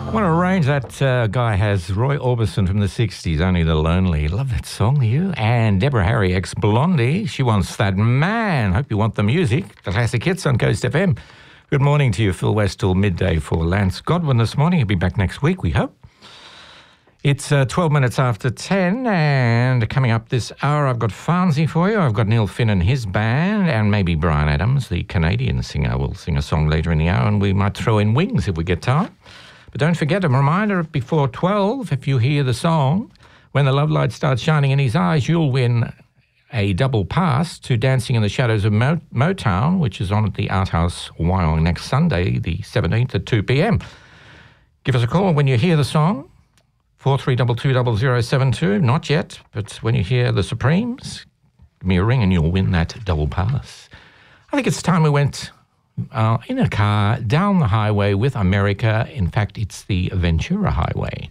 What a range that guy has. Roy Orbison from the 60s, Only the Lonely. Love that song, you. And Deborah Harry, ex-Blondie. She wants that man. Hope you want the music. The classic hits on Coast FM. Good morning to you, Phil West, till midday for Lance Godwin this morning. He'll be back next week, we hope. It's 12 minutes after 10, and coming up this hour, I've got Farnsey for you. I've got Neil Finn and his band, and maybe Brian Adams, the Canadian singer, will sing a song later in the hour, and we might throw in Wings if we get time. But don't forget, a reminder, before 12, if you hear the song, When the Love Light Starts Shining in His Eyes, you'll win a double pass to Dancing in the Shadows of Motown, which is on at the Art House Wyong next Sunday, the 17th at 2 p.m. Give us a call when you hear the song, 43220072. Not yet, but when you hear the Supremes, give me a ring and you'll win that double pass. I think it's time we went in a car down the highway with America. In fact, it's the Ventura Highway.